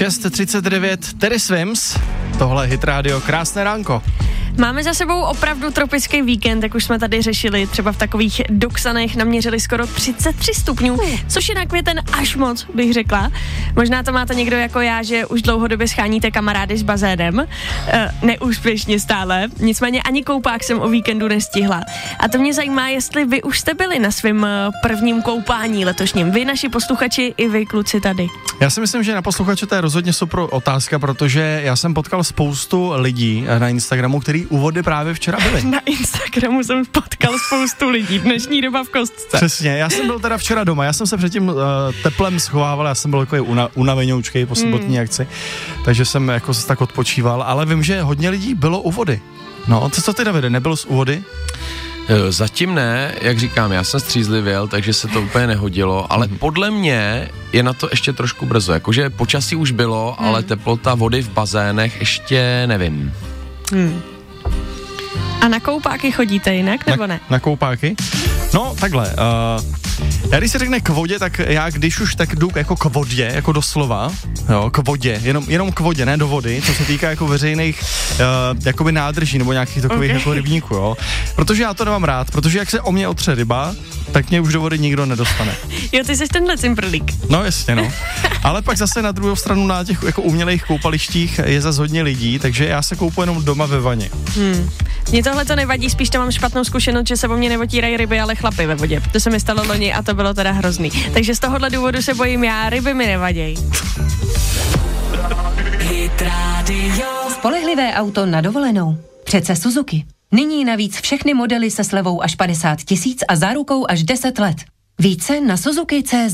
6:39, Terry Swims, tohle je Hit Radio, krásné ránko. Máme za sebou opravdu tropický víkend, jak už jsme tady řešili, třeba v takových Doksanech naměřili skoro 33 stupňů, což je na květen až moc, bych řekla. Možná to máte někdo jako já, že už dlouhodobě scháníte kamarády s bazénem, neúspěšně stále, nicméně ani koupák jsem o víkendu nestihla. A to mě zajímá, jestli vy už jste byli na svém prvním koupání letošním, vy naši posluchači i vy kluci tady. Já si myslím, že na posluchače to je rozhodně super otázka, protože já jsem potkal spoustu lidí na Instagramu, který u vody právě včera byli. Na Instagramu jsem potkal spoustu lidí, dnešní doba v kostce. Přesně, já jsem byl teda včera doma, já jsem se před tím teplem schovával, já jsem byl takový unavenoučkej po sobotní akci, takže jsem jako se tak odpočíval, ale vím, že hodně lidí bylo u vody. No, co ty, Davide, nebyl jsi u vody? Zatím ne, jak říkám, já jsem střízlivěl, takže se to úplně nehodilo, ale podle mě je na to ještě trošku brzo, jakože počasí už bylo, ale teplota vody v bazénech ještě nevím. A na koupáky chodíte jinak, nebo ne? Na koupáky? No, takhle. Já když se řekne k vodě, tak já když už tak jdu jako k vodě, jako doslova, jo, k vodě, jenom k vodě, ne do vody, co se týká jako veřejných jakoby nádrží nebo nějakých takových jako rybníků, jo. Protože já to nemám rád, protože jak se o mě otře ryba, tak mě už do vody nikdo nedostane. Jo, ty jsi tenhle cimprlík. No jasně, no. Ale pak zase na druhou stranu na těch jako umělých koupalištích je zase hodně lidí, takže já se koupu jenom doma ve vaně. Mně tohle to nevadí, spíš tam mám špatnou zkušenost, že se o mě neotírají ryby, ale chlapy ve vodě. To se mi stalo loni a to bylo teda hrozný. Takže z tohohle důvodu se bojím já, ryby mi nevaděj. Spolehlivé auto na dovolenou. Přece Suzuki. Nyní navíc všechny modely se slevou až 50 000 a zárukou až 10 let. Více na Suzuki.cz.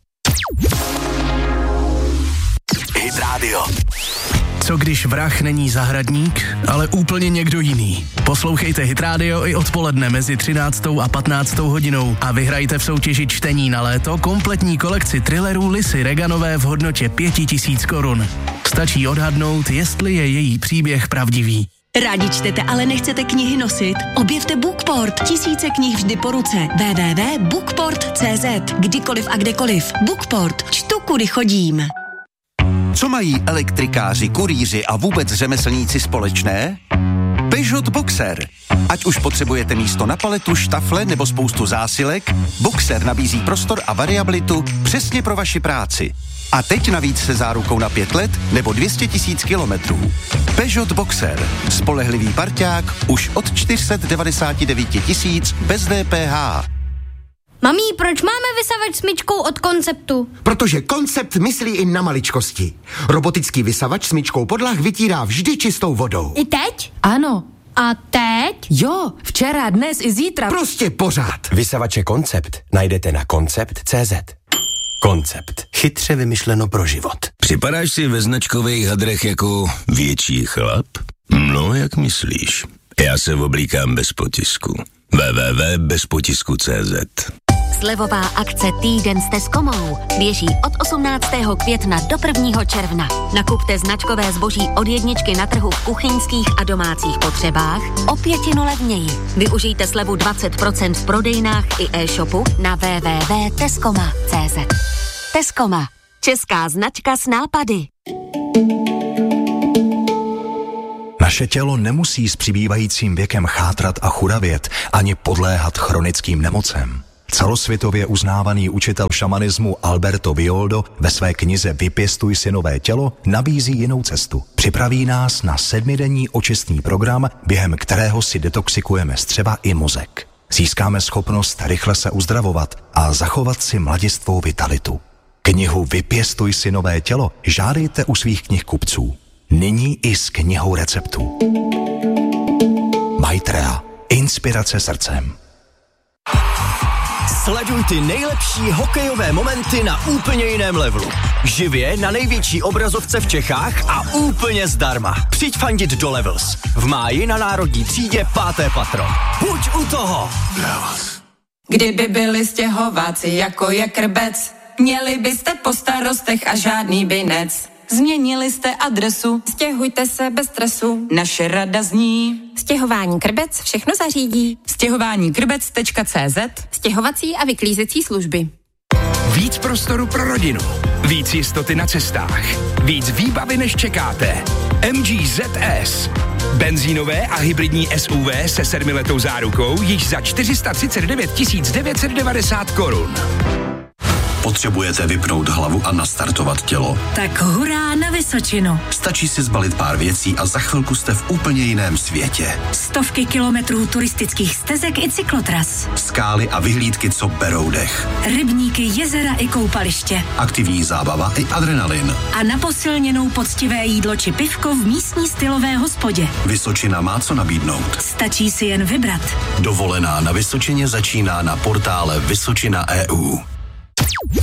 Hit Radio. Co když vrah není zahradník, ale úplně někdo jiný? Poslouchejte Hit Radio i odpoledne mezi 13. a 15. hodinou a vyhrajte v soutěži čtení na léto kompletní kolekci thrillerů Lisy Reganové v hodnotě 5 000 korun. Stačí odhadnout, jestli je její příběh pravdivý. Rádi čtete, ale nechcete knihy nosit? Objevte Bookport. Tisíce knih vždy po ruce. www.bookport.cz. Kdykoliv a kdekoliv. Bookport. Čtu, kudy chodím. Co mají elektrikáři, kurýři a vůbec řemeslníci společné? Peugeot Boxer. Ať už potřebujete místo na paletu, štafle nebo spoustu zásilek, Boxer nabízí prostor a variabilitu přesně pro vaši práci. A teď navíc se zárukou na 5 let nebo 200 000 kilometrů. Peugeot Boxer. Spolehlivý parťák už od 499 000 bez DPH. Mamí, proč máme vysavač smyčkou od Konceptu? Protože Koncept myslí i na maličkosti. Robotický vysavač smyčkou podlah vytírá vždy čistou vodou. I teď? Ano. A teď? Jo, včera, dnes i zítra. Prostě pořád. Vysavače Koncept najdete na koncept.cz. Koncept. Chytře vymyšleno pro život. Připadáš si ve značkových hadrech jako větší chlap? No, jak myslíš? Já se oblíkám bez potisku. www.bezpotisku.cz. Slevová akce Týden s Tescomou běží od 18. května do 1. června. Nakupte značkové zboží od jedničky na trhu v kuchyňských a domácích potřebách o 1/5 levněji. Využijte slevu 20% v prodejnách i e-shopu na www.tescoma.cz. Tescoma. Česká značka s nápady. Naše tělo nemusí s přibývajícím věkem chátrat a churavět, ani podléhat chronickým nemocem. Celosvětově uznávaný učitel šamanismu Alberto Villoldo ve své knize Vypěstuj si nové tělo nabízí jinou cestu. Připraví nás na 7denní očistný program, během kterého si detoxikujeme střeva i mozek. Získáme schopnost rychle se uzdravovat a zachovat si mladistvou vitalitu. Knihu Vypěstuj si nové tělo žádejte u svých knihkupců. Nyní i s knihou receptů. Maitrea. Inspirace srdcem. Sleduj ty nejlepší hokejové momenty na úplně jiném levelu. Živě na největší obrazovce v Čechách a úplně zdarma. Přijď fandit do Levels. V máji na Národní třídě 5. patro. Buď u toho! Levels. Kdyby byli stěhováci jako je Krbec, měli byste po starostech a žádný binec. Změnili jste adresu, stěhujte se bez stresu. Naše rada zní: Stěhování Krbec všechno zařídí. stěhováníkrbec.cz. Stěhovací a vyklízecí služby. Víc prostoru pro rodinu. Víc jistoty na cestách. Víc výbavy, než čekáte. MG ZS. Benzínové a hybridní SUV se 7letou zárukou již za 439 990 korun. Potřebujete vypnout hlavu a nastartovat tělo? Tak hurá na Vysočinu. Stačí si zbalit pár věcí a za chvilku jste v úplně jiném světě. Stovky kilometrů turistických stezek i cyklotras. Skály a vyhlídky, co berou dech. Rybníky, jezera i koupaliště. Aktivní zábava i adrenalin. A na posilněnou poctivé jídlo či pivko v místní stylové hospodě. Vysočina má co nabídnout. Stačí si jen vybrat. Dovolená na Vysočině začíná na portále Vysočina.eu.